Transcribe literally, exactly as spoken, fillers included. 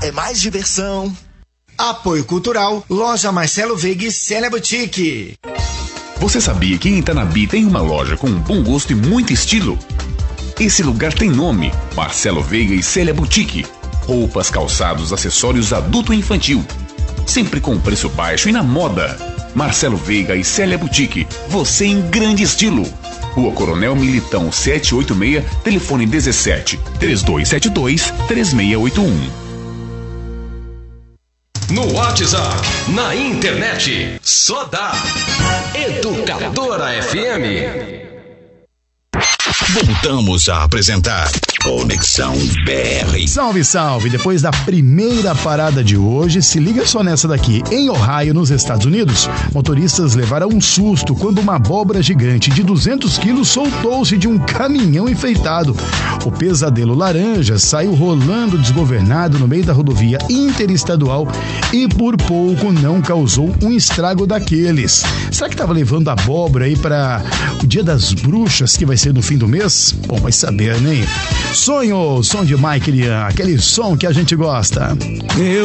é mais diversão. Apoio Cultural, Loja Marcelo Veiga e Célia Boutique. Você sabia que em Itanabi tem uma loja com bom gosto e muito estilo? Esse lugar tem nome, Marcelo Veiga e Célia Boutique. Roupas, calçados, acessórios adulto e infantil. Sempre com preço baixo e na moda. Marcelo Veiga e Célia Boutique, você em grande estilo. Rua Coronel Militão setecentos e oitenta e seis, telefone dezessete, trinta e dois setenta e dois, três seis oito um. No WhatsApp, na internet, só dá Educadora F M. Voltamos a apresentar Conexão B R. Salve, salve! Depois da primeira parada de hoje, se liga só nessa daqui. Em Ohio, nos Estados Unidos, motoristas levaram um susto quando uma abóbora gigante de duzentos quilos soltou-se de um caminhão enfeitado. O pesadelo laranja saiu rolando desgovernado no meio da rodovia interestadual e por pouco não causou um estrago daqueles. Será que estava levando abóbora aí para o Dia das Bruxas, que vai ser no fim do mês? Bom, vai saber, né? Sonho, som de Mike Lian, aquele som que a gente gosta. Eu